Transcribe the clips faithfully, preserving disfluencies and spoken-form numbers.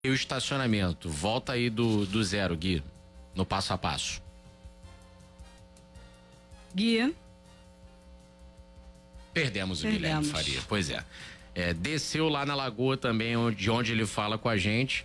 E o estacionamento, volta aí do, do zero, Gui, no passo a passo. Gui. Perdemos o Perdemos. Guilherme Faria, pois é. é. Desceu lá na lagoa também, onde, onde ele fala com a gente,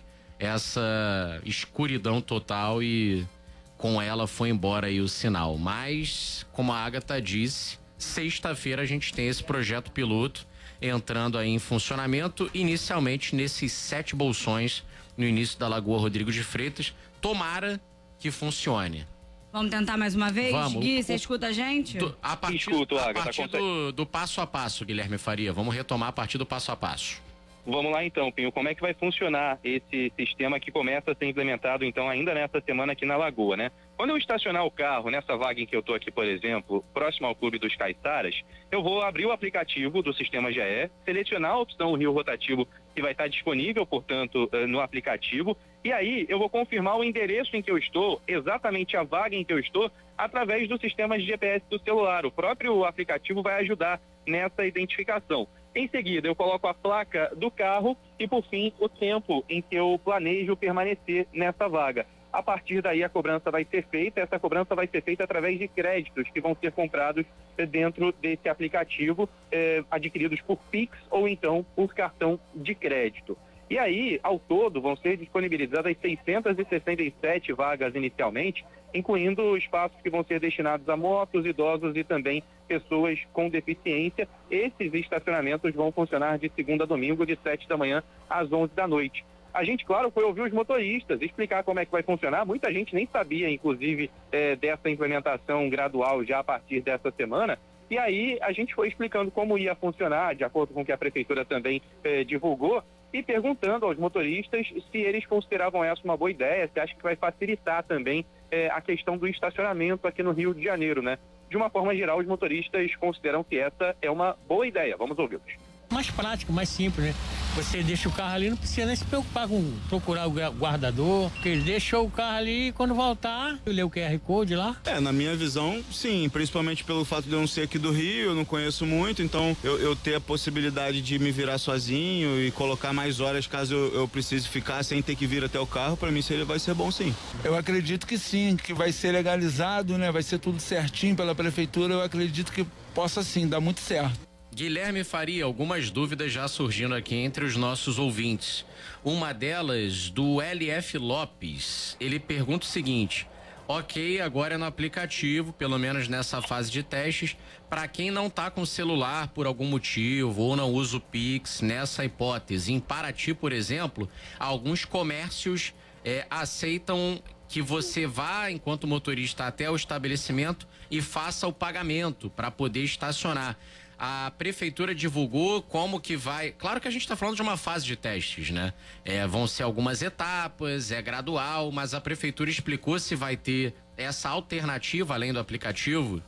essa escuridão total e com ela foi embora aí o sinal. Mas, como a Agatha disse, sexta-feira a gente tem esse projeto piloto entrando aí em funcionamento, inicialmente nesses sete bolsões no início da Lagoa Rodrigo de Freitas. Tomara que funcione. Vamos tentar mais uma vez? Vamos. Gui, o, você escuta a gente? Do, a partir, Escuto, a Agatha, partir do, do passo a passo, Guilherme Faria. Vamos retomar a partir do passo a passo. Vamos lá então, Pinho, como é que vai funcionar esse sistema que começa a ser implementado então ainda nessa semana aqui na Lagoa, né? Quando eu estacionar o carro nessa vaga em que eu tô aqui, por exemplo, próximo ao Clube dos Caiçaras, eu vou abrir o aplicativo do Sistema G E, selecionar a opção Rio Rotativo, que vai estar disponível, portanto, no aplicativo, e aí eu vou confirmar o endereço em que eu estou, exatamente a vaga em que eu estou, através do sistema de G P S do celular. O próprio aplicativo vai ajudar nessa identificação. Em seguida, eu coloco a placa do carro e, por fim, o tempo em que eu planejo permanecer nessa vaga. A partir daí, a cobrança vai ser feita. Essa cobrança vai ser feita através de créditos que vão ser comprados dentro desse aplicativo, eh, adquiridos por Pix ou então por cartão de crédito. E aí, ao todo, vão ser disponibilizadas seiscentas e sessenta e sete vagas inicialmente, incluindo espaços que vão ser destinados a motos, idosos e também pessoas com deficiência. Esses estacionamentos vão funcionar de segunda a domingo, de sete da manhã às onze da noite. A gente, claro, foi ouvir os motoristas, explicar como é que vai funcionar. Muita gente nem sabia, inclusive, eh, dessa implementação gradual já a partir dessa semana. E aí a gente foi explicando como ia funcionar, de acordo com o que a prefeitura também eh, divulgou, e perguntando aos motoristas se eles consideravam essa uma boa ideia, se acham que vai facilitar também eh, a questão do estacionamento aqui no Rio de Janeiro, né? De uma forma geral, os motoristas consideram que essa é uma boa ideia. Vamos ouvi-los. Mais prático, mais simples, né? Você deixa o carro ali, não precisa nem se preocupar com procurar o guardador, porque ele deixou o carro ali e quando voltar, lê o Q R Code lá. É, na minha visão, sim, principalmente pelo fato de eu não ser aqui do Rio, eu não conheço muito, então eu, eu ter a possibilidade de me virar sozinho e colocar mais horas caso eu, eu precise ficar sem ter que vir até o carro, pra mim seria, vai ser bom sim. Eu acredito que sim, que vai ser legalizado, né? Vai ser tudo certinho pela prefeitura, eu acredito que possa sim, dar muito certo. Guilherme Faria, algumas dúvidas já surgindo aqui entre os nossos ouvintes. Uma delas do L F Lopes. Ele pergunta o seguinte: ok, agora é no aplicativo, pelo menos nessa fase de testes, para quem não tá com celular por algum motivo ou não usa o Pix, nessa hipótese, em Paraty, por exemplo, alguns comércios eh, aceitam que você vá, enquanto motorista, até o estabelecimento e faça o pagamento para poder estacionar. A prefeitura divulgou como que vai. Claro que a gente está falando de uma fase de testes, né? É, vão ser algumas etapas, é gradual, mas a prefeitura explicou se vai ter essa alternativa além do aplicativo?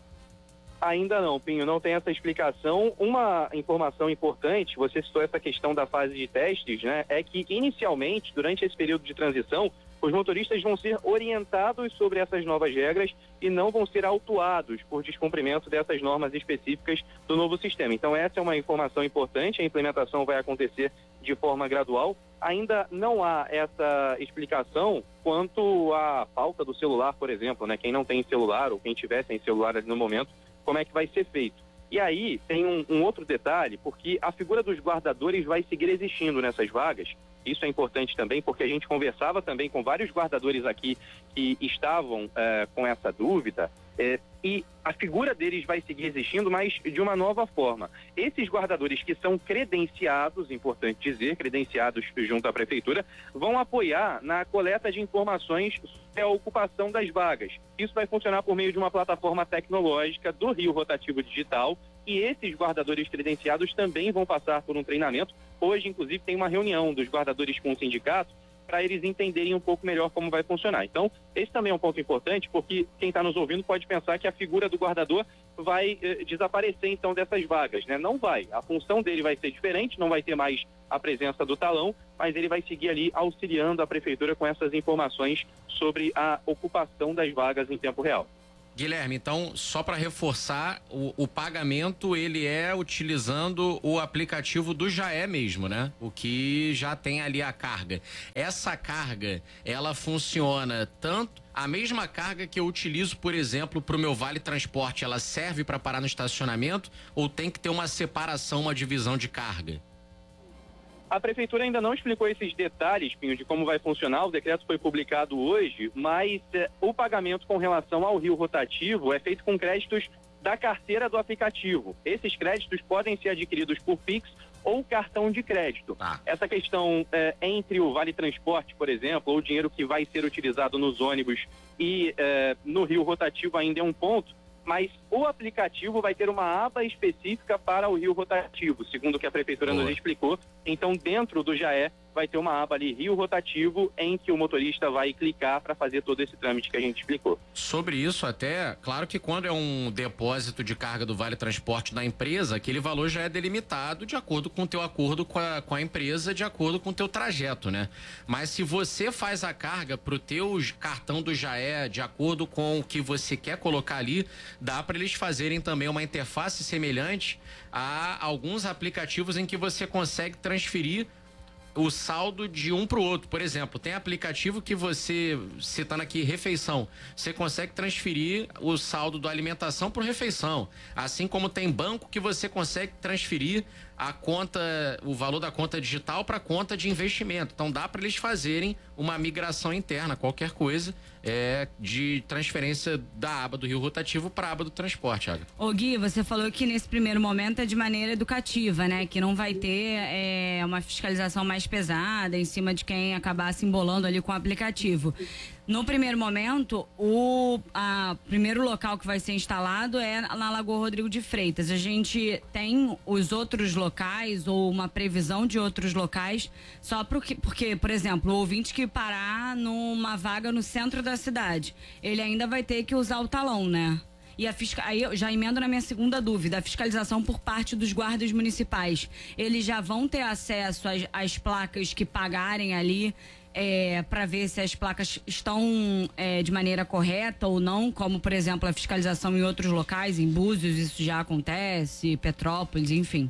Ainda não, Pinho, não tem essa explicação. Uma informação importante, você citou essa questão da fase de testes, né? É que inicialmente, durante esse período de transição, os motoristas vão ser orientados sobre essas novas regras e não vão ser autuados por descumprimento dessas normas específicas do novo sistema. Então essa é uma informação importante, a implementação vai acontecer de forma gradual. Ainda não há essa explicação quanto à falta do celular, por exemplo, né? Quem não tem celular ou quem tiver sem celular ali no momento, como é que vai ser feito. E aí tem um, um outro detalhe, porque a figura dos guardadores vai seguir existindo nessas vagas. Isso é importante também, porque a gente conversava também com vários guardadores aqui que estavam eh, com essa dúvida, eh, e a figura deles vai seguir existindo, mas de uma nova forma. Esses guardadores que são credenciados, importante dizer, credenciados junto à prefeitura, vão apoiar na coleta de informações sobre a ocupação das vagas. Isso vai funcionar por meio de uma plataforma tecnológica do Rio Rotativo Digital, e esses guardadores credenciados também vão passar por um treinamento. Hoje, inclusive, tem uma reunião dos guardadores com o sindicato para eles entenderem um pouco melhor como vai funcionar. Então, esse também é um ponto importante, porque quem está nos ouvindo pode pensar que a figura do guardador vai eh, desaparecer, então, dessas vagas, né? Não vai. A função dele vai ser diferente, não vai ter mais a presença do talão, mas ele vai seguir ali auxiliando a prefeitura com essas informações sobre a ocupação das vagas em tempo real. Guilherme, então, só para reforçar, o, o pagamento ele é utilizando o aplicativo do Jaé mesmo, né? O que já tem ali a carga. Essa carga, ela funciona tanto, a mesma carga que eu utilizo, por exemplo, para o meu Vale Transporte, ela serve para parar no estacionamento ou tem que ter uma separação, uma divisão de carga? A prefeitura ainda não explicou esses detalhes, Pinho, de como vai funcionar. O decreto foi publicado hoje, mas eh, o pagamento com relação ao rio rotativo é feito com créditos da carteira do aplicativo. Esses créditos podem ser adquiridos por Pix ou cartão de crédito. Ah. Essa questão eh, entre o Vale Transporte, por exemplo, ou o dinheiro que vai ser utilizado nos ônibus e eh, no rio rotativo ainda é um ponto, mas o aplicativo vai ter uma aba específica para o rio rotativo, segundo o que a prefeitura Boa. nos explicou. Então, dentro do Jaé, vai ter uma aba ali, rio rotativo, em que o motorista vai clicar para fazer todo esse trâmite que a gente explicou. Sobre isso até, claro que quando é um depósito de carga do Vale Transporte da empresa, aquele valor já é delimitado de acordo com o teu acordo com a, com a empresa, de acordo com o teu trajeto, né? Mas se você faz a carga pro teu cartão do Jaé, de acordo com o que você quer colocar ali, dá para eles fazerem também uma interface semelhante a alguns aplicativos em que você consegue transferir o saldo de um para o outro. Por exemplo, tem aplicativo que você, citando aqui refeição, você consegue transferir o saldo da alimentação por refeição. Assim como tem banco que você consegue transferir a conta, o valor da conta digital para a conta de investimento. Então dá para eles fazerem uma migração interna, qualquer coisa, é, de transferência da aba do rio rotativo para a aba do transporte, Agatha. Ô Gui, você falou que nesse primeiro momento é de maneira educativa, né? Que não vai ter é, uma fiscalização mais pesada em cima de quem acabar se embolando ali com o aplicativo. No primeiro momento, o a, primeiro local que vai ser instalado é na Lagoa Rodrigo de Freitas. A gente tem os outros locais ou uma previsão de outros locais, só porque, porque, por exemplo, o ouvinte que parar numa vaga no centro da cidade, ele ainda vai ter que usar o talão, né? E a fisca... aí eu já emendo na minha segunda dúvida, a fiscalização por parte dos guardas municipais. Eles já vão ter acesso às, às placas que pagarem ali, é, para ver se as placas estão é, de maneira correta ou não, como, por exemplo, a fiscalização em outros locais, em Búzios, isso já acontece, Petrópolis, enfim.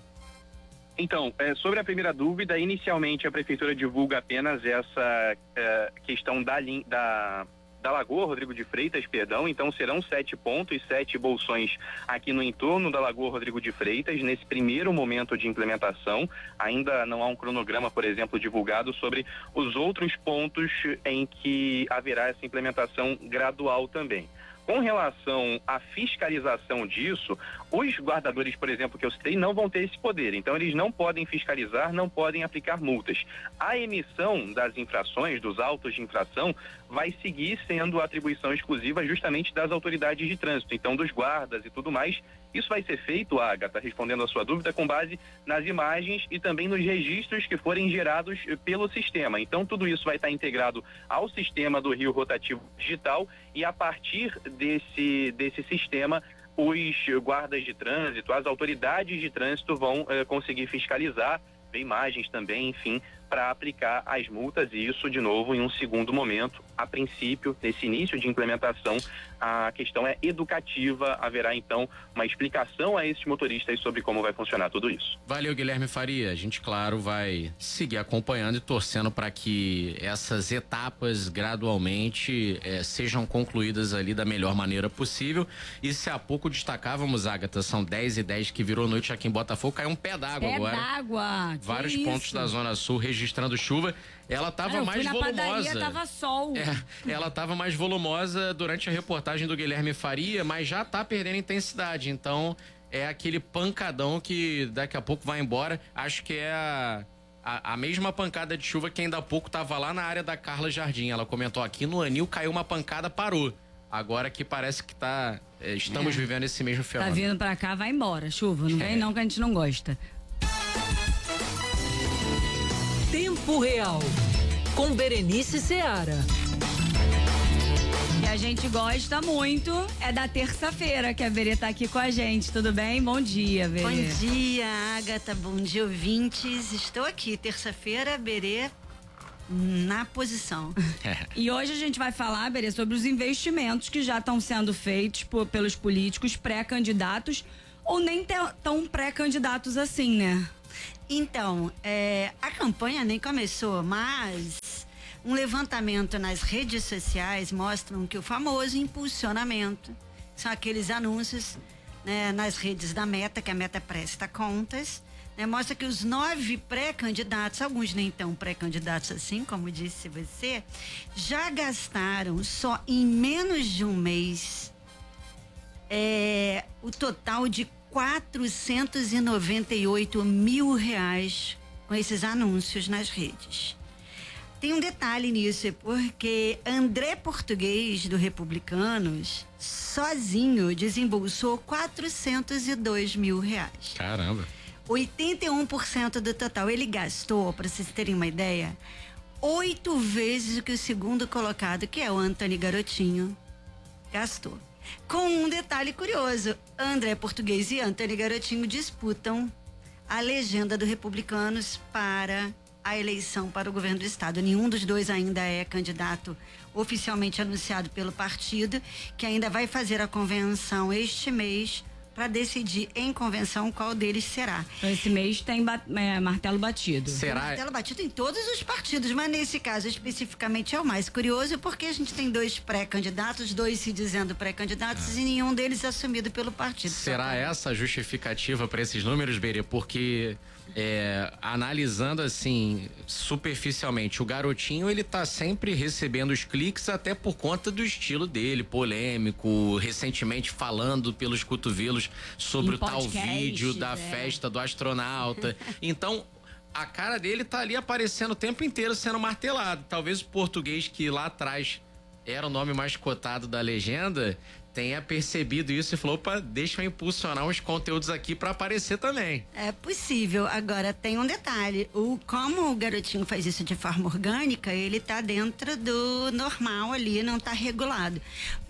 Então, é, sobre a primeira dúvida, inicialmente a prefeitura divulga apenas essa é, questão da, da, da Lagoa Rodrigo de Freitas, perdão, então serão sete pontos e sete bolsões aqui no entorno da Lagoa Rodrigo de Freitas, nesse primeiro momento de implementação. Ainda não há um cronograma, por exemplo, divulgado sobre os outros pontos em que haverá essa implementação gradual também. Com relação à fiscalização disso, os guardadores, por exemplo, que eu citei, não vão ter esse poder. Então, eles não podem fiscalizar, não podem aplicar multas. A emissão das infrações, dos autos de infração, vai seguir sendo atribuição exclusiva justamente das autoridades de trânsito, então dos guardas e tudo mais. Isso vai ser feito, Agatha, respondendo a sua dúvida, com base nas imagens e também nos registros que forem gerados pelo sistema. Então, tudo isso vai estar integrado ao sistema do Rio Rotativo Digital e, a partir desse, desse sistema, os guardas de trânsito, as autoridades de trânsito vão eh, conseguir fiscalizar, ver imagens também, enfim, para aplicar as multas, e isso, de novo, em um segundo momento. A princípio, nesse início de implementação, a questão é educativa, haverá então uma explicação a esses motoristas sobre como vai funcionar tudo isso. Valeu, Guilherme Faria. A gente, claro, vai seguir acompanhando e torcendo para que essas etapas gradualmente eh, sejam concluídas ali da melhor maneira possível. E se há pouco destacávamos, Agatha, são dez e dez que virou noite aqui em Botafogo, caiu um pé d'água Pé agora. d'água. Vários que pontos isso? da Zona Sul registrando chuva. Ela tava Ah, eu mais fui na volumosa. padaria, tava sol. É, ela tava mais volumosa durante a reportagem do Guilherme Faria, mas já tá perdendo intensidade. Então, é aquele pancadão que daqui a pouco vai embora. Acho que é a, a, a mesma pancada de chuva que ainda há pouco tava lá na área da Carla Jardim. Ela comentou aqui no Anil, caiu uma pancada, parou. Agora que parece que tá... É, estamos é. vivendo esse mesmo fenômeno. Tá vindo pra cá, vai embora, chuva. Não vem É. não, que a gente não gosta. Tempo Real, com Berenice Seara. E a gente gosta muito, é da terça-feira que a Berê tá aqui com a gente, tudo bem? Bom dia, Berê. Bom dia, Agatha, bom dia, ouvintes. Estou aqui, terça-feira, Berê, na posição. E hoje a gente vai falar, Berê, sobre os investimentos que já estão sendo feitos por, pelos políticos pré-candidatos ou nem tão pré-candidatos assim, né? Então, é, a campanha nem começou, mas um levantamento nas redes sociais mostram que o famoso impulsionamento são aqueles anúncios, né, nas redes da Meta, que a Meta presta contas, né, mostra que os nove pré-candidatos, alguns nem tão pré-candidatos assim, como disse você, já gastaram só em menos de um mês é, o total de quatrocentos e noventa e oito mil reais com esses anúncios nas redes. Tem um detalhe nisso, porque André Português, do Republicanos, sozinho desembolsou quatrocentos e dois mil reais. Caramba. oitenta e um por cento do total. Ele gastou, para vocês terem uma ideia, oito vezes o que o segundo colocado, que é o Antony Garotinho, gastou. Com um detalhe curioso, André Português e Antony Garotinho disputam a legenda do Republicanos para a eleição para o governo do estado. Nenhum dos dois ainda é candidato oficialmente anunciado pelo partido, que ainda vai fazer a convenção este mês para decidir em convenção qual deles será. Esse mês tem ba é, martelo batido. Será? Martelo batido em todos os partidos, mas nesse caso especificamente é o mais curioso, porque a gente tem dois pré-candidatos, dois se dizendo pré-candidatos ah. e nenhum deles assumido pelo partido. Será essa a justificativa para esses números, Berê? Porque é, analisando assim superficialmente, o Garotinho ele tá sempre recebendo os cliques até por conta do estilo dele, polêmico, recentemente falando pelos cotovelos sobre em o podcast, tal vídeo da é. festa do astronauta. Então a cara dele tá ali aparecendo o tempo inteiro sendo martelado. Talvez o Português, que lá atrás era o nome mais cotado da legenda, tenha percebido isso e falou, opa, deixa eu impulsionar uns conteúdos aqui para aparecer também. É possível. Agora tem um detalhe, o como o Garotinho faz isso de forma orgânica, ele tá dentro do normal ali, não tá regulado.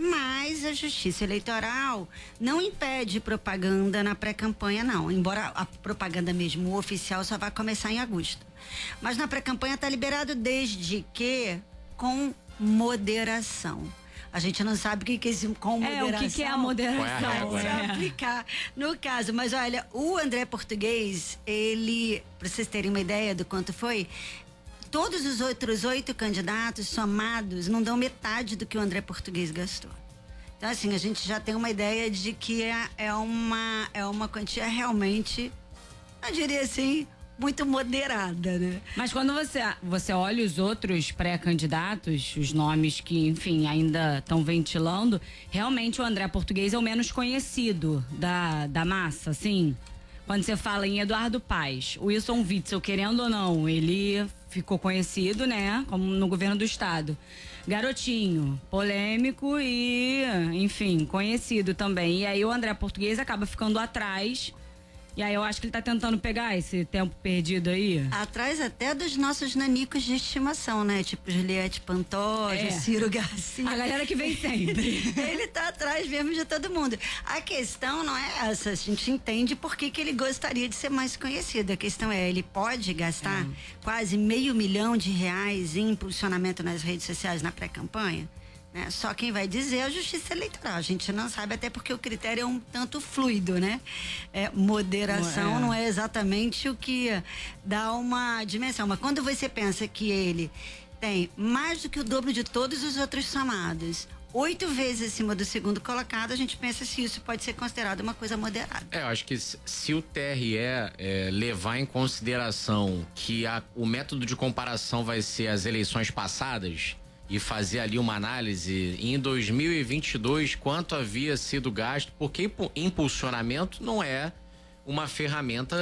Mas a Justiça Eleitoral não impede propaganda na pré-campanha, não, embora a propaganda mesmo oficial só vai começar em agosto. Mas na pré-campanha tá liberado desde que com moderação. A gente não sabe o que, que é esse com moderação. É, o que, que é a moderação. É, é. aplicar no caso. Mas olha, o André Português, ele, para vocês terem uma ideia do quanto foi, todos os outros oito candidatos somados não dão metade do que o André Português gastou. Então, assim, a gente já tem uma ideia de que é, é, uma, é uma quantia realmente, eu diria assim, muito moderada, né? Mas quando você, você olha os outros pré-candidatos, os nomes que, enfim, ainda estão ventilando, realmente o André Português é o menos conhecido da, da massa, assim. Quando você fala em Eduardo Paes, o Wilson Witzel, querendo ou não, ele ficou conhecido, né? Como no governo do estado. Garotinho, polêmico e, enfim, conhecido também. E aí o André Português acaba ficando atrás. E aí eu acho que ele tá tentando pegar esse tempo perdido aí. Atrás até dos nossos nanicos de estimação, né? Tipo Juliette Pantoja, é. Ciro Garcia. A galera que vem sempre. Ele tá atrás mesmo de todo mundo. A questão não é essa, a gente entende por que que ele gostaria de ser mais conhecido. A questão é, ele pode gastar é. quase meio milhão de reais em impulsionamento nas redes sociais na pré-campanha? Né? Só quem vai dizer é a Justiça Eleitoral. A gente não sabe, até porque o critério é um tanto fluido, né? É, moderação é. não é exatamente o que dá uma dimensão. Mas quando você pensa que ele tem mais do que o dobro de todos os outros somados, oito vezes acima do segundo colocado, a gente pensa se isso pode ser considerado uma coisa moderada. É, eu acho que se o T R E é, levar em consideração que a, o método de comparação vai ser as eleições passadas, e fazer ali uma análise em dois mil e vinte e dois quanto havia sido gasto, porque impulsionamento não é uma ferramenta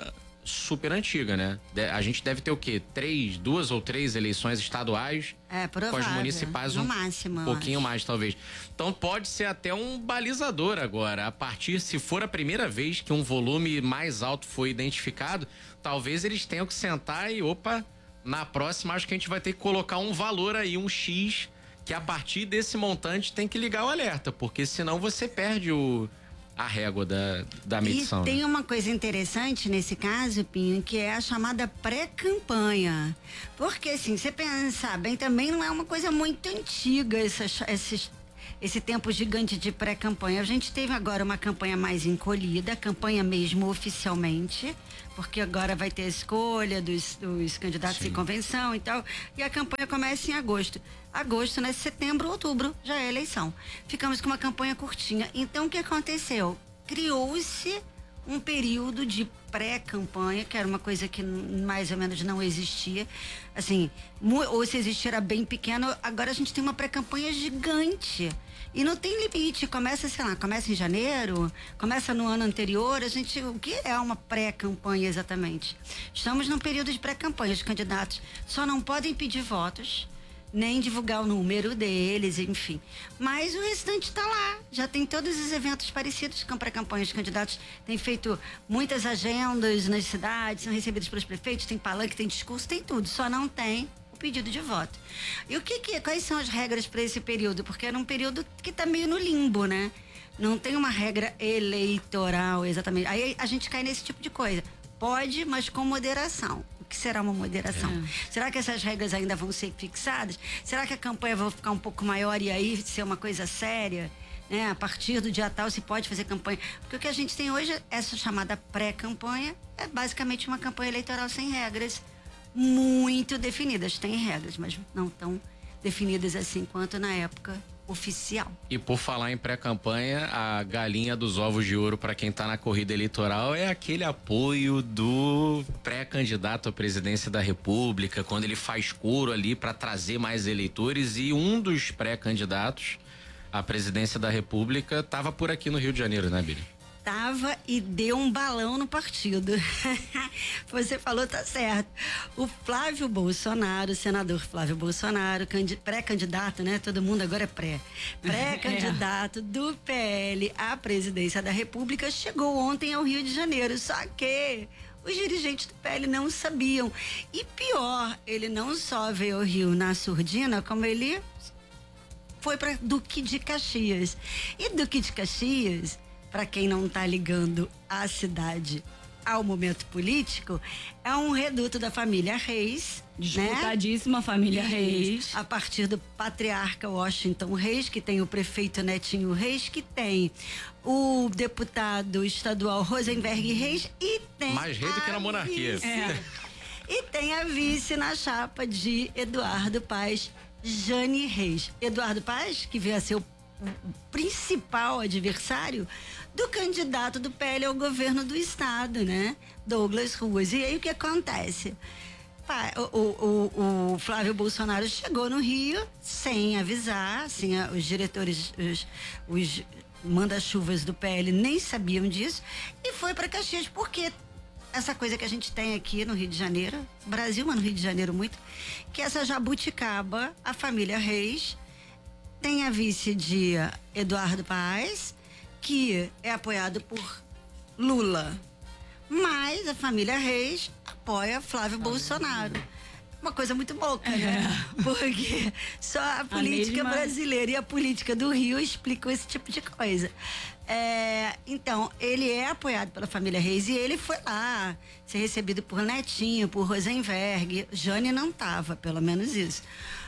super antiga, né? A gente deve ter o quê? Três, duas ou três eleições estaduais. É, provável. Com as municipais no um máximo, pouquinho mais, talvez. Então pode ser até um balizador agora. A partir, se for a primeira vez que um volume mais alto foi identificado, talvez eles tenham que sentar e, opa, na próxima acho que a gente vai ter que colocar um valor aí, um X, que a partir desse montante tem que ligar o alerta, porque senão você perde o, a régua da, da medição. E tem uma coisa interessante nesse caso, Pinho, que é a chamada pré-campanha. Porque, assim, você pensar bem, também não é uma coisa muito antiga essa, esses, esse tempo gigante de pré-campanha. A gente teve agora uma campanha mais encolhida, campanha mesmo oficialmente, porque agora vai ter a escolha dos, dos candidatos Sim. em convenção e tal, e a campanha começa em agosto. Agosto, né? Setembro, outubro, já é eleição. Ficamos com uma campanha curtinha. Então, o que aconteceu? Criou-se um período de pré-campanha, que era uma coisa que mais ou menos não existia. Assim, ou se existia era bem pequeno. Agora a gente tem uma pré-campanha gigante. E não tem limite, começa, sei lá, começa em janeiro, começa no ano anterior, a gente, o que é uma pré-campanha exatamente? Estamos num período de pré-campanha, os candidatos só não podem pedir votos, nem divulgar o número deles, enfim. Mas o restante está lá, já tem todos os eventos parecidos com pré-campanha, os candidatos têm feito muitas agendas nas cidades, são recebidos pelos prefeitos, tem palanque, tem discurso, tem tudo, só não tem o pedido de voto. E o que que, quais são as regras para esse período? Porque era um período que está meio no limbo, né? Não tem uma regra eleitoral exatamente. Aí a gente cai nesse tipo de coisa. Pode, mas com moderação. O que será uma moderação? É. Será que essas regras ainda vão ser fixadas? Será que a campanha vai ficar um pouco maior e aí ser uma coisa séria? Né? A partir do dia tal se pode fazer campanha. Porque o que a gente tem hoje, essa chamada pré-campanha, é basicamente uma campanha eleitoral sem regras muito definidas. Tem regras, mas não tão definidas assim quanto na época oficial. E por falar em pré-campanha, a galinha dos ovos de ouro para quem tá na corrida eleitoral é aquele apoio do pré-candidato à presidência da República, quando ele faz coro ali para trazer mais eleitores, e um dos pré-candidatos à presidência da República tava por aqui no Rio de Janeiro, né, Billy? Tava e deu um balão no partido. Você falou, tá certo. O Flávio Bolsonaro, o senador Flávio Bolsonaro, pré-candidato, né? Todo mundo agora é pré. Pré-candidato é. do P L à presidência da República, chegou ontem ao Rio de Janeiro. Só que os dirigentes do P L não sabiam. E pior, ele não só veio ao Rio na surdina, como ele foi para Duque de Caxias. E Duque de Caxias, para quem não está ligando a cidade ao momento político, é um reduto da família Reis. Disputadíssima, né? Família Reis. A partir do patriarca Washington Reis, que tem o prefeito Netinho Reis, que tem o deputado estadual Rosenberg Reis e tem... Mais rei do que na monarquia. É. E tem a vice na chapa de Eduardo Paes, Jane Reis. Eduardo Paes, que veio a ser o o principal adversário do candidato do P L ao governo do estado, né? Douglas Ruas. E aí o que acontece? O, o, o Flávio Bolsonaro chegou no Rio sem avisar, assim, os diretores, os, os manda-chuvas do P L nem sabiam disso, e foi para Caxias, porque essa coisa que a gente tem aqui no Rio de Janeiro, Brasil, mas no Rio de Janeiro muito, que essa jabuticaba, a família Reis, tem a vice de Eduardo Paes, que é apoiado por Lula. Mas a família Reis apoia Flávio ah, Bolsonaro. Uma coisa muito louca, é. né? Porque só a política a mesma... brasileira e a política do Rio explicam esse tipo de coisa. É, então, ele é apoiado pela família Reis e ele foi lá ser recebido por Netinho, por Rosenberg. Jane não tava, pelo menos isso.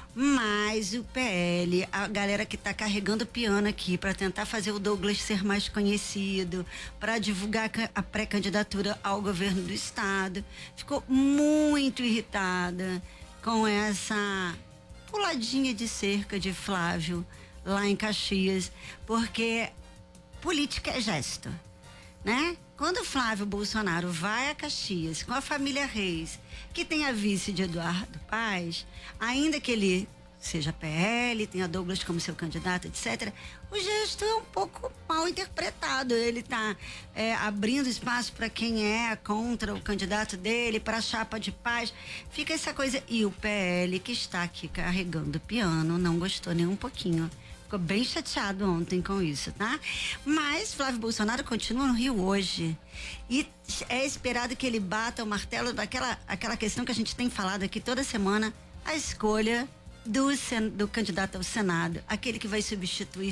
Mas o P L, a galera que está carregando o piano aqui para tentar fazer o Douglas ser mais conhecido, para divulgar a pré-candidatura ao governo do estado, ficou muito irritada com essa puladinha de cerca de Flávio lá em Caxias, porque política é gesto, né? Quando o Flávio Bolsonaro vai a Caxias com a família Reis, que tem a vice de Eduardo Paes, ainda que ele seja P L, tenha Douglas como seu candidato, etcétera, o gesto é um pouco mal interpretado. Ele está é, abrindo espaço para quem é contra o candidato dele, para a chapa de paz. Fica essa coisa. E o P L, que está aqui carregando o piano, não gostou nem um pouquinho. Ficou bem chateado ontem com isso, tá? Mas Flávio Bolsonaro continua no Rio hoje. E é esperado que ele bata o martelo daquela aquela questão que a gente tem falado aqui toda semana, a escolha do, sen, do candidato ao Senado, aquele que vai substituir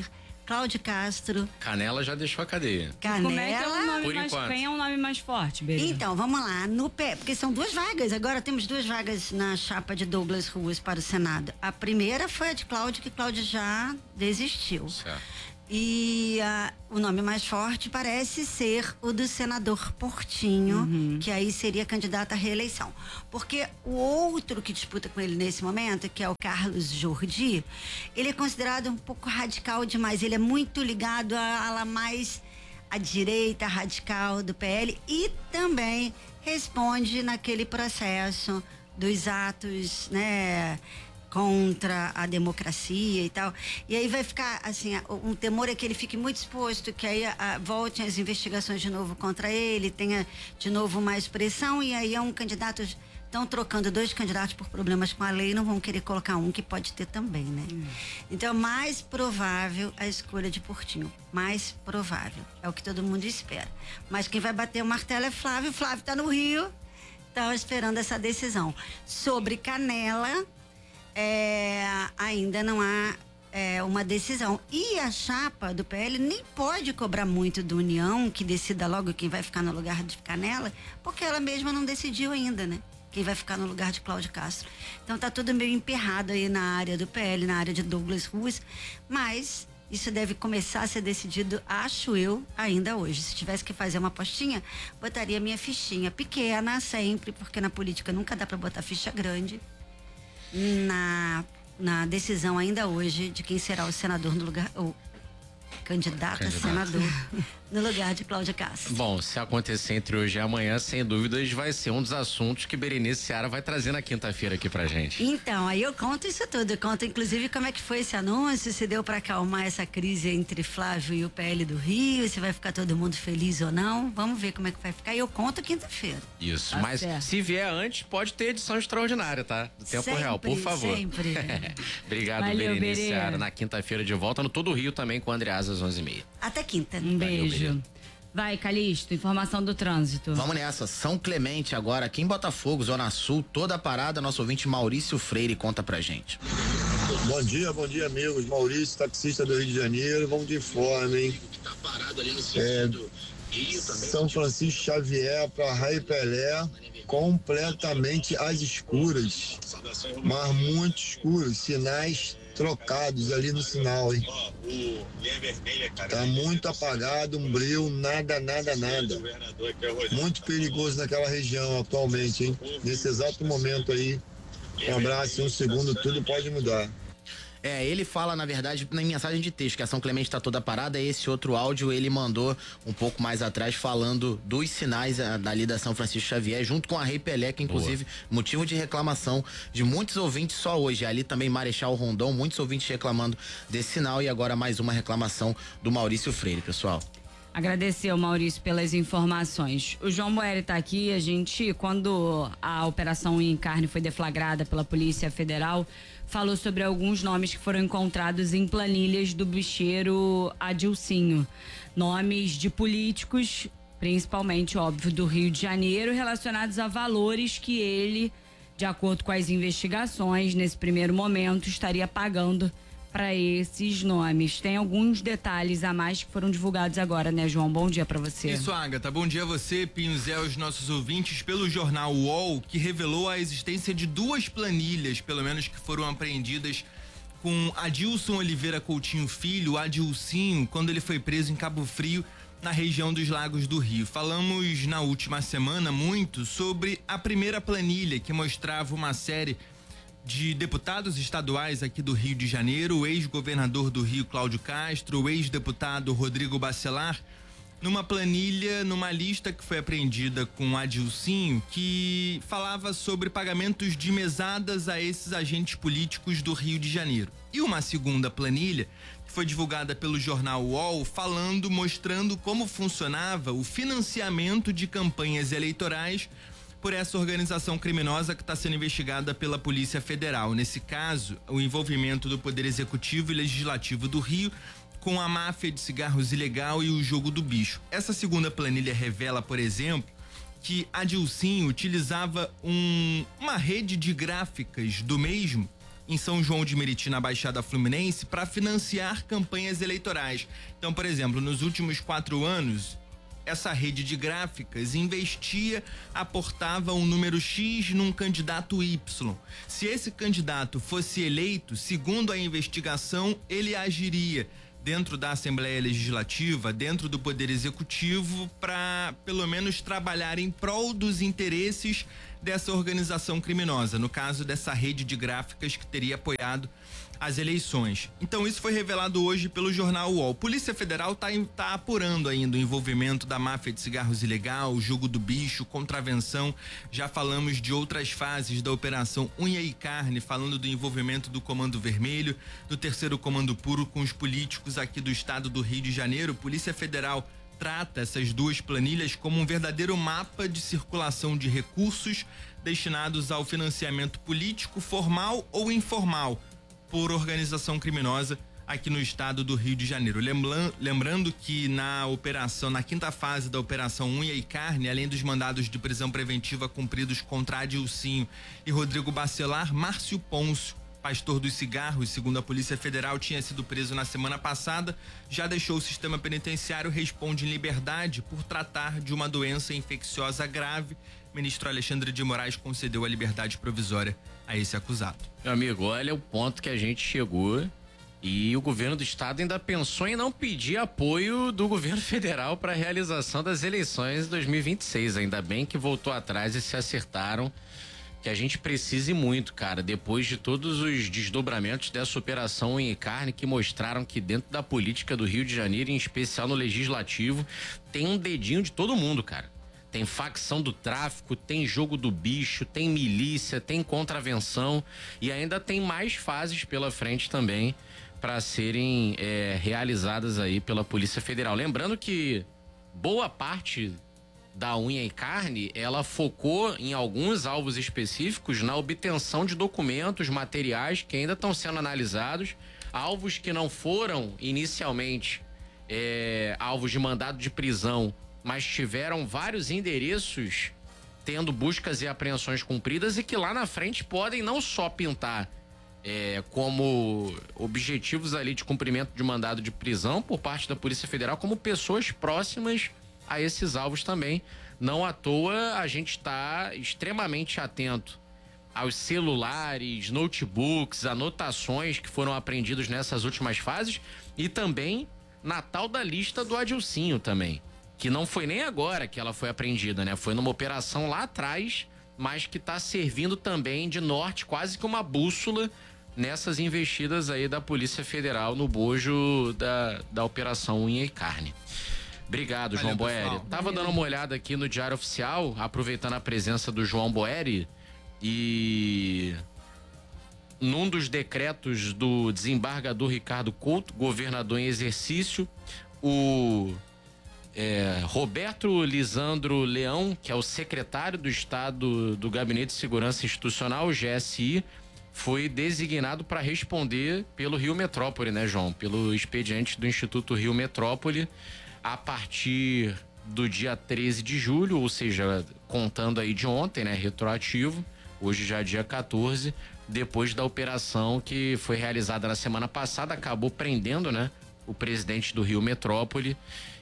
Cláudio Castro. Canela já deixou a cadeia. Canela. Como é que é o nome Por mais, enquanto. quem é o nome mais forte, Beijo? Então, vamos lá. No pé, porque são duas vagas. Agora temos duas vagas na chapa de Douglas Ruas para o Senado. A primeira foi a de Cláudio, que Cláudio já desistiu. Certo. E ah, o nome mais forte parece ser o do senador Portinho, Uhum. que aí seria candidato à reeleição. Porque o outro que disputa com ele nesse momento, que é o Carlos Jordi, ele é considerado um pouco radical demais. Ele é muito ligado à ala mais à direita radical do P L e também responde naquele processo dos atos, né, contra a democracia e tal. E aí vai ficar, assim, um temor é que ele fique muito exposto, que aí a, a, voltem as investigações de novo contra ele, tenha de novo mais pressão, e aí é um candidato, estão trocando dois candidatos por problemas com a lei, não vão querer colocar um que pode ter também, né? Hum. Então, mais provável a escolha de Portinho, mais provável, é o que todo mundo espera. Mas quem vai bater o martelo é Flávio, Flávio tá no Rio, tá esperando essa decisão. Sobre Canela, É, ainda não há é, uma decisão. E a chapa do P L nem pode cobrar muito do União, que decida logo quem vai ficar no lugar de Canela, porque ela mesma não decidiu ainda, né? Quem vai ficar no lugar de Cláudio Castro. Então tá tudo meio emperrado aí na área do P L, na área de Douglas Ruas, mas isso deve começar a ser decidido, acho eu, ainda hoje. Se tivesse que fazer uma apostinha, botaria minha fichinha pequena sempre, porque na política nunca dá para botar ficha grande. Na, na decisão ainda hoje de quem será o senador no lugar, o candidato, candidato. a senador no lugar de Cláudio Castro. Bom, se acontecer entre hoje e amanhã, sem dúvidas, vai ser um dos assuntos que Berenice Seara vai trazer na quinta-feira aqui pra gente. Então, aí eu conto isso tudo, eu conto inclusive como é que foi esse anúncio, se deu pra acalmar essa crise entre Flávio e o P L do Rio, se vai ficar todo mundo feliz ou não, vamos ver como é que vai ficar, e eu conto quinta-feira. Isso, tá mas certo. Se vier antes, pode ter edição extraordinária, tá? Do Tempo sempre, Real, por favor. Sempre. Obrigado, Valeu, Berenice Berê. Seara. Na quinta-feira de volta no Todo Rio também com o Andreasa às onze e meia. Até quinta. Um beijo. Valeu, Vai, Calixto, informação do trânsito. Vamos nessa, São Clemente agora, aqui em Botafogo, Zona Sul, toda a parada, nosso ouvinte Maurício Freire conta pra gente. Bom dia, bom dia, amigos. Maurício, taxista do Rio de Janeiro, vamos de informe, hein? É, São Francisco Xavier para Raio Pelé, completamente às escuras, mas muito escuros, sinais trocados ali no sinal, hein? Tá muito apagado, um breu, nada, nada, nada. Muito perigoso naquela região atualmente, hein? Nesse exato momento aí. Um abraço, um segundo, tudo pode mudar. É, ele fala, na verdade, na mensagem de texto, que a São Clemente tá toda parada. Esse outro áudio ele mandou um pouco mais atrás, falando dos sinais a, dali da São Francisco Xavier, junto com a Rei Pelé, que inclusive Boa. motivo de reclamação de muitos ouvintes só hoje. Ali também Marechal Rondon, muitos ouvintes reclamando desse sinal, e agora mais uma reclamação do Maurício Freire, pessoal. Agradecer ao Maurício pelas informações. O João Boeri está aqui. A gente, quando a operação em carne foi deflagrada pela Polícia Federal, falou sobre alguns nomes que foram encontrados em planilhas do bicheiro Adilcinho. Nomes de políticos, principalmente, óbvio, do Rio de Janeiro, relacionados a valores que ele, de acordo com as investigações, nesse primeiro momento, estaria pagando para esses nomes. Tem alguns detalhes a mais que foram divulgados agora, né, João? Bom dia para você. Isso, Agatha. Bom dia a você, Pinho Zé, aos nossos ouvintes, pelo jornal U O L, que revelou a existência de duas planilhas, pelo menos, que foram apreendidas com Adilson Oliveira Coutinho Filho, Adilcinho, quando ele foi preso em Cabo Frio, na região dos Lagos do Rio. Falamos na última semana muito sobre a primeira planilha, que mostrava uma série de deputados estaduais aqui do Rio de Janeiro, o ex-governador do Rio, Cláudio Castro, o ex-deputado Rodrigo Bacelar, numa planilha, numa lista que foi apreendida com Adilcinho, que falava sobre pagamentos de mesadas a esses agentes políticos do Rio de Janeiro. E uma segunda planilha, que foi divulgada pelo jornal U O L, falando, mostrando como funcionava o financiamento de campanhas eleitorais por essa organização criminosa que está sendo investigada pela Polícia Federal. Nesse caso, o envolvimento do Poder Executivo e Legislativo do Rio com a máfia de cigarros ilegal e o jogo do bicho. Essa segunda planilha revela, por exemplo, que Adilcinho utilizava um, uma rede de gráficas do mesmo em São João de Meriti, na Baixada Fluminense, para financiar campanhas eleitorais. Então, por exemplo, nos últimos quatro anos, essa rede de gráficas investia, aportava um número X num candidato Y. Se esse candidato fosse eleito, segundo a investigação, ele agiria dentro da Assembleia Legislativa, dentro do Poder Executivo, para pelo menos trabalhar em prol dos interesses dessa organização criminosa, no caso dessa rede de gráficas que teria apoiado as eleições. Então isso foi revelado hoje pelo jornal U O L. Polícia Federal está tá apurando ainda o envolvimento da máfia de cigarros ilegal, jogo do bicho, contravenção. Já falamos de outras fases da Operação Unha e Carne, falando do envolvimento do Comando Vermelho, do Terceiro Comando Puro com os políticos aqui do estado do Rio de Janeiro. Polícia Federal trata essas duas planilhas como um verdadeiro mapa de circulação de recursos destinados ao financiamento político, formal ou informal, por organização criminosa aqui no estado do Rio de Janeiro. Lembran, lembrando que na operação, na quinta fase da Operação Unha e Carne, além dos mandados de prisão preventiva cumpridos contra Adilcinho e Rodrigo Bacelar, Márcio Pôncio, pastor dos cigarros, segundo a Polícia Federal, tinha sido preso na semana passada, já deixou o sistema penitenciário, responde em liberdade por tratar de uma doença infecciosa grave. O ministro Alexandre de Moraes concedeu a liberdade provisória a esse acusado. Meu amigo, olha o ponto que a gente chegou e o governo do estado ainda pensou em não pedir apoio do governo federal para a realização das eleições de dois mil e vinte e seis. Ainda bem que voltou atrás e se acertaram, que a gente precise muito, cara, depois de todos os desdobramentos dessa operação Unha e Carne, que mostraram que dentro da política do Rio de Janeiro, em especial no legislativo, tem um dedinho de todo mundo, cara. Tem facção do tráfico, tem jogo do bicho, tem milícia, tem contravenção e ainda tem mais fases pela frente também para serem é, realizadas aí pela Polícia Federal. Lembrando que boa parte da Unha e Carne, ela focou em alguns alvos específicos na obtenção de documentos, materiais que ainda estão sendo analisados, alvos que não foram inicialmente é, alvos de mandado de prisão, mas tiveram vários endereços tendo buscas e apreensões cumpridas e que lá na frente podem não só pintar é, como objetivos ali de cumprimento de mandado de prisão por parte da Polícia Federal, como pessoas próximas a esses alvos também. Não à toa a gente está extremamente atento aos celulares, notebooks, anotações que foram apreendidos nessas últimas fases e também na tal da lista do Adilcinho também, que não foi nem agora que ela foi apreendida, né? Foi numa operação lá atrás, mas que está servindo também de norte, quase que uma bússola nessas investidas aí da Polícia Federal no bojo da, da Operação Unha e Carne. Obrigado, Valeu, João Boeri. Pessoal. Tava dando uma olhada aqui no Diário Oficial, aproveitando a presença do João Boeri, e num dos decretos do desembargador Ricardo Couto, governador em exercício, o é, Roberto Lisandro Leão, que é o secretário do Estado do Gabinete de Segurança Institucional, o G S I, foi designado para responder pelo Rio Metrópole, né, João? Pelo expediente do Instituto Rio Metrópole, a partir do dia treze de julho, ou seja, contando aí de ontem, né, retroativo, hoje já é dia quatorze, depois da operação que foi realizada na semana passada, acabou prendendo, né, o presidente do Rio Metrópole,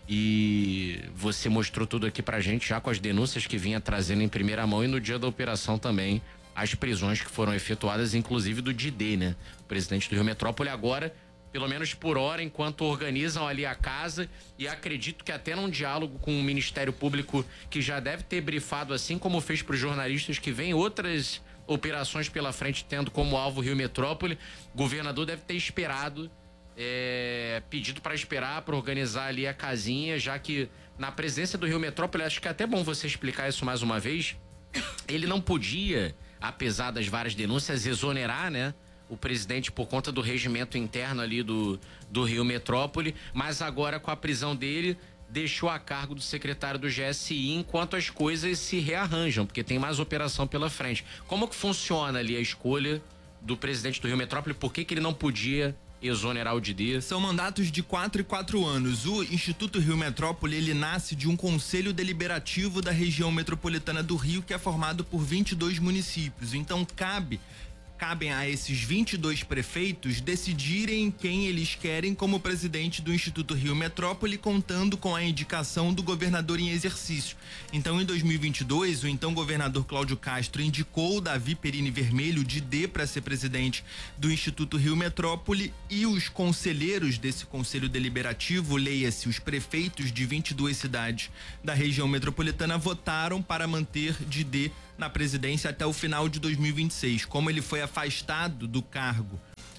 e você mostrou tudo aqui pra gente já com as denúncias que vinha trazendo em primeira mão, e no dia da operação também as prisões que foram efetuadas, inclusive do Didê, né, o presidente do Rio Metrópole. Agora, pelo menos por hora, enquanto organizam ali a casa, e acredito que até num diálogo com o Ministério Público, que já deve ter brifado, assim como fez para os jornalistas, que vem outras operações pela frente tendo como alvo Rio Metrópole, o governador deve ter esperado, é, pedido para esperar, para organizar ali a casinha, já que na presença do Rio Metrópole, acho que é até bom você explicar isso mais uma vez, ele não podia, apesar das várias denúncias, exonerar, né, o presidente por conta do regimento interno ali do, do Rio Metrópole, mas agora com a prisão dele, deixou a cargo do secretário do G S I enquanto as coisas se rearranjam, porque tem mais operação pela frente. Como que funciona ali a escolha do presidente do Rio Metrópole? Por que que ele não podia exonerar o Didê? São mandatos de quatro e quatro anos. O Instituto Rio Metrópole, ele nasce de um conselho deliberativo da região metropolitana do Rio, que é formado por vinte e dois municípios. Então cabe cabem a esses vinte e dois prefeitos decidirem quem eles querem como presidente do Instituto Rio Metrópole, contando com a indicação do governador em exercício. Então, em dois mil e vinte e dois, o então governador Cláudio Castro indicou o Davi Perini Vermelho de D para ser presidente do Instituto Rio Metrópole, e os conselheiros desse conselho deliberativo, leia-se os prefeitos de vinte e duas cidades da região metropolitana, votaram para manter Didê na presidência até o final de dois mil e vinte e seis. Como ele foi afastado do cargo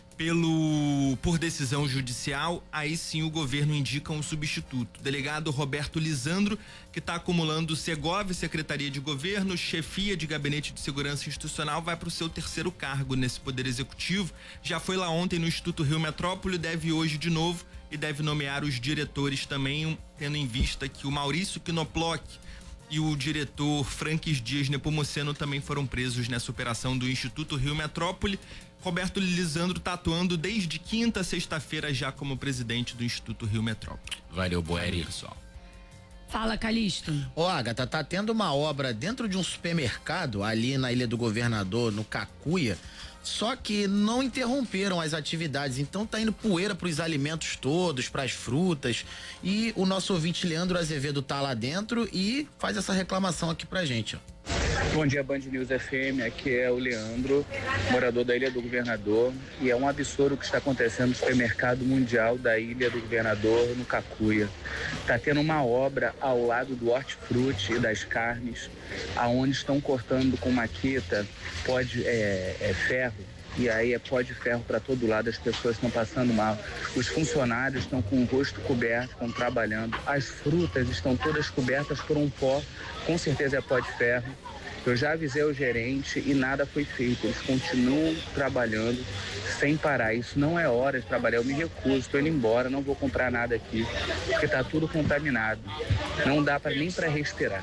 pelo por decisão judicial, aí sim o governo indica um substituto. O delegado Roberto Lisandro, que está acumulando Segov, Secretaria de Governo, chefia de Gabinete de Segurança Institucional, vai para o seu terceiro cargo nesse Poder Executivo. Já foi lá ontem no Instituto Rio Metrópole, deve hoje de novo e deve nomear os diretores também, tendo em vista que o Maurício Knoploch e o diretor Franques Dias Nepomuceno também foram presos nessa operação do Instituto Rio Metrópole. Roberto Lisandro está atuando desde quinta, sexta-feira já como presidente do Instituto Rio Metrópole. Valeu, Boeri. Pessoal. Fala, Calixto. Ô, Agatha, tá tendo uma obra dentro de um supermercado ali na Ilha do Governador, no Cacuia, só que não interromperam as atividades, então tá indo poeira pros alimentos todos, pras frutas, e o nosso ouvinte Leandro Azevedo tá lá dentro e faz essa reclamação aqui pra gente, ó. Bom dia, Band News F M, aqui é o Leandro, morador da Ilha do Governador, e é um absurdo o que está acontecendo no supermercado mundial da Ilha do Governador, no Cacuia. Está tendo uma obra ao lado do hortifruti e das carnes, aonde estão cortando com maquita pó de é, é, ferro, e aí é pó de ferro para todo lado, as pessoas estão passando mal. Os funcionários estão com o rosto coberto, estão trabalhando, as frutas estão todas cobertas por um pó, com certeza é pó de ferro. Eu já avisei o gerente e nada foi feito. Eles continuam trabalhando sem parar. Isso não é hora de trabalhar. Eu me recuso, estou indo embora, não vou comprar nada aqui, porque está tudo contaminado. Não dá pra, nem para respirar.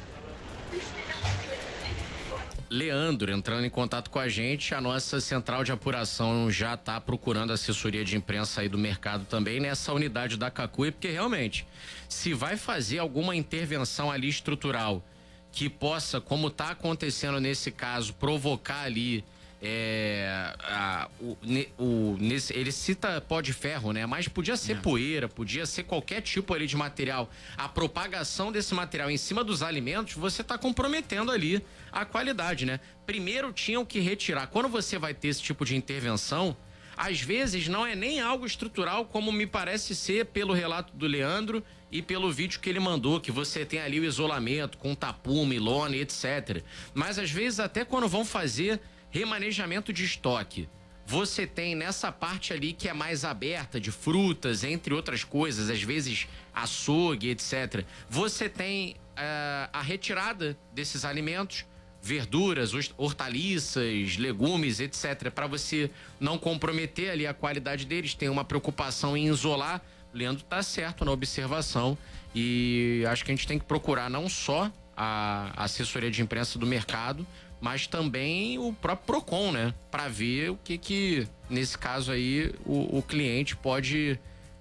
Leandro entrando em contato com a gente, a nossa central de apuração já está procurando assessoria de imprensa aí do mercado também nessa unidade da Cacuia, porque realmente, se vai fazer alguma intervenção ali estrutural que possa, como está acontecendo nesse caso, provocar ali é, a, o, o, nesse, ele cita pó de ferro, né? Mas podia ser é. poeira, podia ser qualquer tipo ali de material. A propagação desse material em cima dos alimentos, você está comprometendo ali a qualidade, né? Primeiro tinham que retirar. Quando você vai ter esse tipo de intervenção, às vezes não é nem algo estrutural, como me parece ser pelo relato do Leandro e pelo vídeo que ele mandou, que você tem ali o isolamento com tapume, lona e etcétera. Mas às vezes até quando vão fazer remanejamento de estoque, você tem nessa parte ali que é mais aberta, de frutas, entre outras coisas, às vezes açougue, etcétera. Você tem uh, a retirada desses alimentos, verduras, hortaliças, legumes, etcétera, para você não comprometer ali a qualidade deles. Tem uma preocupação em isolar. O Leandro tá certo na observação e acho que a gente tem que procurar não só a assessoria de imprensa do mercado, mas também o próprio Procon, né? Para ver o que que, nesse caso aí, o, o cliente pode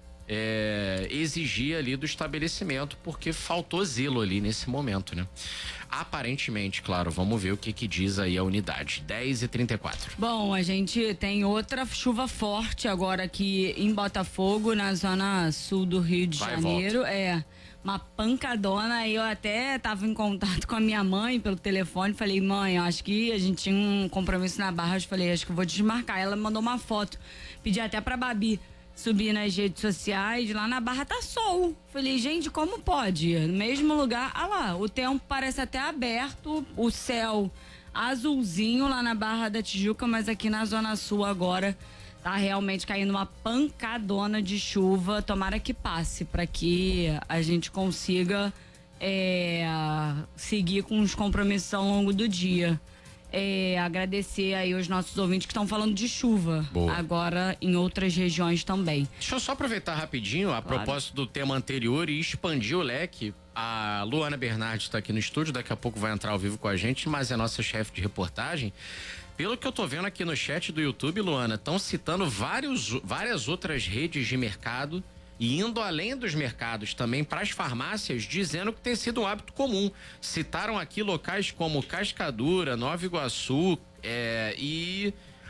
é, exigir ali do estabelecimento, porque faltou zelo ali nesse momento, né? Aparentemente, claro, vamos ver o que que diz aí a unidade. dez e trinta e quatro. Bom, a gente tem outra chuva forte agora aqui em Botafogo, na zona sul do Rio de Vai, Janeiro. volta. É uma pancadona. Eu até tava em contato com a minha mãe pelo telefone. Falei, mãe, eu acho que a gente tinha um compromisso na Barra. Eu falei, acho que eu vou desmarcar. Ela me mandou uma foto. Pedi até pra Babi subir nas redes sociais. Lá na Barra tá sol. Falei, gente, como pode? No mesmo lugar, ah lá, o tempo parece até aberto, o céu azulzinho lá na Barra da Tijuca, mas aqui na Zona Sul agora tá realmente caindo uma pancadona de chuva. Tomara que passe, para que a gente consiga é, seguir com os compromissos ao longo do dia. É, agradecer aí os nossos ouvintes que estão falando de chuva. Boa. Agora em outras regiões também. Deixa eu só aproveitar rapidinho, a Claro. propósito do tema anterior, e expandir o leque. A Luana Bernardi está aqui no estúdio, daqui a pouco vai entrar ao vivo com a gente, mas é nossa chefe de reportagem. Pelo que eu tô vendo aqui no chat do YouTube, Luana, estão citando vários, várias outras redes de mercado e indo além dos mercados também para as farmácias, dizendo que tem sido um hábito comum. Citaram aqui locais como Cascadura, Nova Iguaçu é, e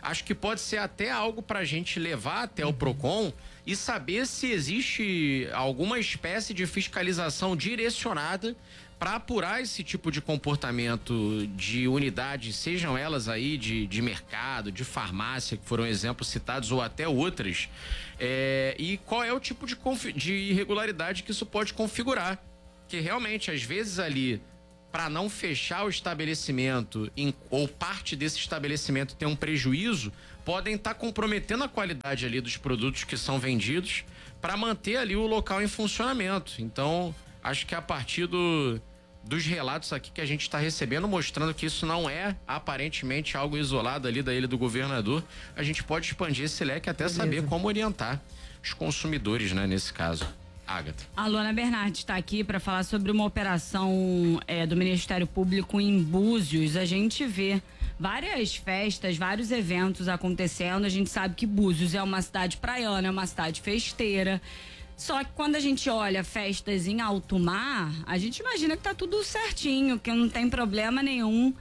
acho que pode ser até algo para a gente levar até o Procon e saber se existe alguma espécie de fiscalização direcionada para apurar esse tipo de comportamento de unidades, sejam elas aí de, de mercado, de farmácia, que foram exemplos citados, ou até outras, é, e qual é o tipo de, de irregularidade que isso pode configurar. Que realmente, às vezes ali, para não fechar o estabelecimento em, ou parte desse estabelecimento ter um prejuízo, podem estar tá comprometendo a qualidade ali dos produtos que são vendidos para manter ali o local em funcionamento. Então, acho que a partir do... dos relatos aqui que a gente está recebendo, mostrando que isso não é aparentemente algo isolado ali da Ilha do Governador, a gente pode expandir esse leque até Beleza. saber como orientar os consumidores, né, nesse caso. Agatha. A Luana Bernardi está aqui para falar sobre uma operação é, do Ministério Público em Búzios. A gente vê várias festas, vários eventos acontecendo. A gente sabe que Búzios é uma cidade praiana, é uma cidade festeira. Só que quando a gente olha festas em alto mar, a gente imagina que tá tudo certinho, que não tem problema nenhum.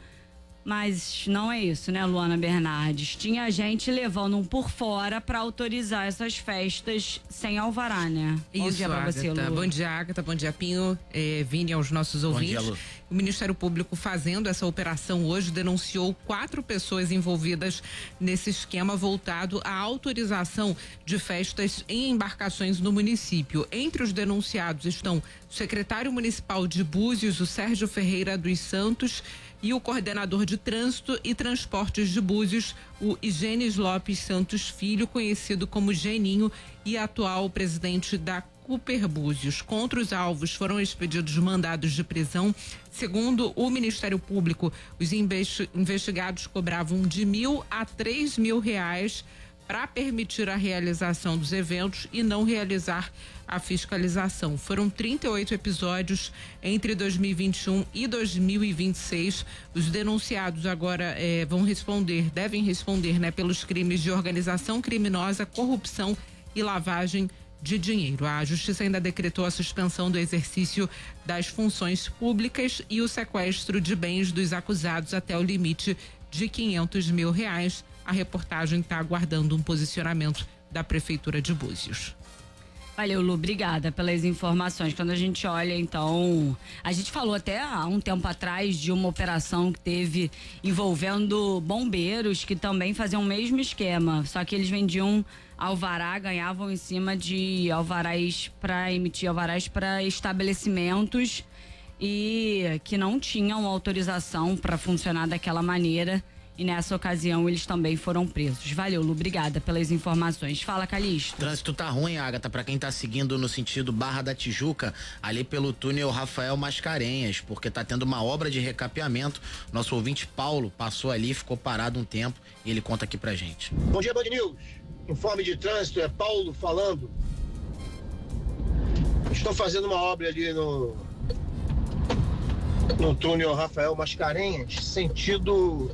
Mas não é isso, né, Luana Bernardes? Tinha gente levando um por fora para autorizar essas festas sem alvará, né? Bom isso, dia pra Agatha. você, Lu. Bom dia, Agatha. Bom dia, Pinho. É, Vini, aos nossos ouvintes. Bom dia, Lu. O Ministério Público, fazendo essa operação hoje, denunciou quatro pessoas envolvidas nesse esquema voltado à autorização de festas em embarcações no município. Entre os denunciados estão o secretário municipal de Búzios, o Sérgio Ferreira dos Santos, e o coordenador de Trânsito e Transportes de Búzios, o Igênis Lopes Santos Filho, conhecido como Geninho, e atual presidente da Cooper Búzios. Contra os alvos foram expedidos mandados de prisão. Segundo o Ministério Público, os investigados cobravam de mil a três mil reais para permitir a realização dos eventos e não realizar a fiscalização. Foram trinta e oito episódios entre dois mil e vinte e um e dois mil e vinte e seis. Os denunciados agora eh, vão responder, devem responder, né, pelos crimes de organização criminosa, corrupção e lavagem de dinheiro. A Justiça ainda decretou a suspensão do exercício das funções públicas e o sequestro de bens dos acusados até o limite de quinhentos mil reais. A reportagem está aguardando um posicionamento da Prefeitura de Búzios. Valeu, Lu, obrigada pelas informações. Quando a gente olha, então, a gente falou até há um tempo atrás de uma operação que teve envolvendo bombeiros que também faziam o mesmo esquema, só que eles vendiam alvará, ganhavam em cima de alvarás para emitir alvarás para estabelecimentos e que não tinham autorização para funcionar daquela maneira. E nessa ocasião eles também foram presos. Valeu, Lu, obrigada pelas informações. Fala, Calixto. O trânsito tá ruim, Agatha, pra quem tá seguindo no sentido Barra da Tijuca, ali pelo túnel Rafael Mascarenhas, porque tá tendo uma obra de recapeamento. Nosso ouvinte Paulo passou ali, ficou parado um tempo e ele conta aqui pra gente. Bom dia, Band News. Informe de trânsito, é Paulo falando. Estou fazendo uma obra ali no no túnel Rafael Mascarenhas, sentido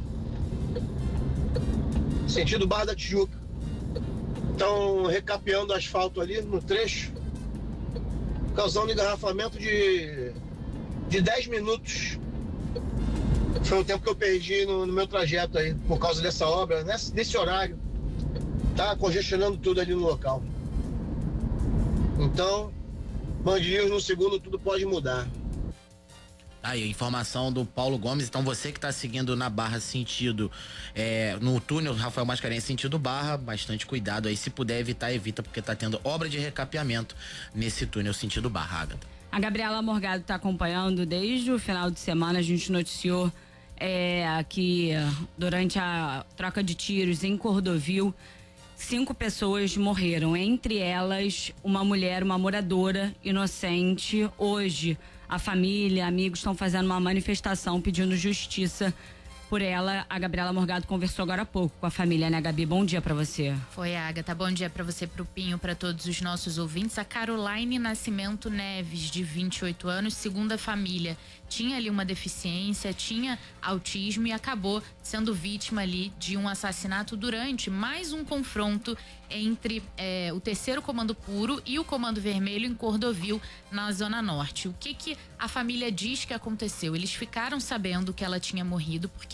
sentido Barra da Tijuca. Estão recapeando asfalto ali no trecho, causando engarrafamento de de dez minutos. Foi o tempo que eu perdi no, no meu trajeto aí, por causa dessa obra, nesse, nesse horário. Tá congestionando tudo ali no local. Então, Band News no segundo, tudo pode mudar. Aí, a informação do Paulo Gomes. Então, você que está seguindo na Barra sentido, é, no túnel Rafael Mascarenhas sentido Barra, bastante cuidado aí. Se puder evitar, evita, porque está tendo obra de recapeamento nesse túnel sentido Barra, Agatha. A Gabriela Morgado está acompanhando desde o final de semana. A gente noticiou é, que durante a troca de tiros em Cordovil, cinco pessoas morreram. Entre elas, uma mulher, uma moradora inocente. Hoje, a família, amigos estão fazendo uma manifestação pedindo justiça por ela. A Gabriela Morgado conversou agora há pouco com a família, né, Gabi? Bom dia pra você. Foi, Agatha. Bom dia pra você, pro Pinho, pra todos os nossos ouvintes. A Caroline Nascimento Neves, de vinte e oito anos, segundo a família, tinha ali uma deficiência, tinha autismo e acabou sendo vítima ali de um assassinato durante mais um confronto entre é, o terceiro Comando Puro e o Comando Vermelho em Cordovil, na Zona Norte. O que que a família diz que aconteceu? Eles ficaram sabendo que ela tinha morrido porque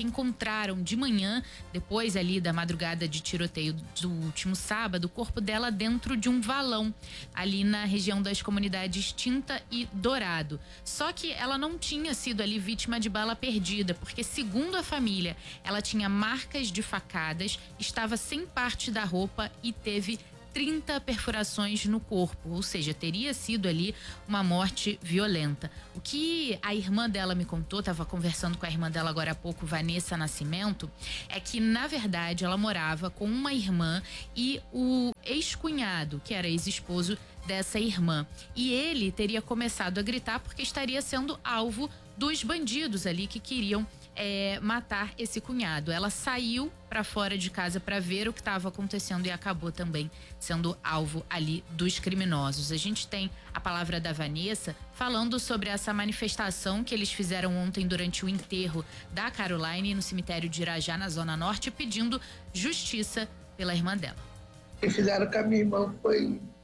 que encontraram de manhã, depois ali da madrugada de tiroteio do último sábado, o corpo dela dentro de um valão, ali na região das comunidades Tinta e Dourado. Só que ela não tinha sido ali vítima de bala perdida, porque segundo a família, ela tinha marcas de facadas, estava sem parte da roupa e teve trinta perfurações no corpo, ou seja, teria sido ali uma morte violenta. O que a irmã dela me contou, estava conversando com a irmã dela agora há pouco, Vanessa Nascimento, é que na verdade ela morava com uma irmã e o ex-cunhado, que era ex-esposo dessa irmã. E ele teria começado a gritar porque estaria sendo alvo dos bandidos ali que queriam É, matar esse cunhado. Ela saiu para fora de casa para ver o que estava acontecendo e acabou também sendo alvo ali dos criminosos. A gente tem a palavra da Vanessa falando sobre essa manifestação que eles fizeram ontem durante o enterro da Caroline no cemitério de Irajá, na Zona Norte, pedindo justiça pela irmã dela. O que fizeram com a minha irmã foi